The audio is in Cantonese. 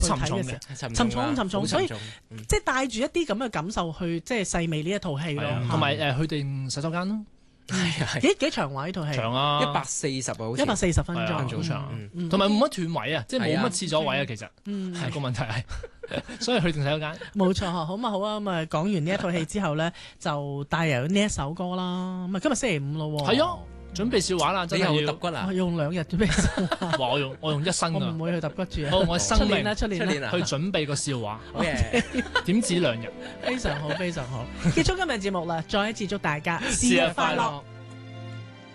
去睇嘅時候，沉重，所以即係帶住一啲咁嘅感受去即係細味呢一套戲咯。 同埋去定洗手間咯。 幾長話呢套戲？ 長啊 ，140好似 140分鐘， 好長。同埋冇乜斷位啊，即係冇乜廁所位啊，其實係個問題係，所以去定洗手間。 冇錯，好啊，咁啊講完呢一套戲之後咧，就帶入呢一首歌啦。咁啊，今日星期五咯喎。係啊。準備笑話啦，真係要揼骨啊！ 我用2日準備笑話。 我用一生我唔會去揼骨住。 好，我生命出年去準備個笑話。 好嘢， 點止2日？ 非常好，非常好。結束今日節目啦，再一次祝大家生日快樂。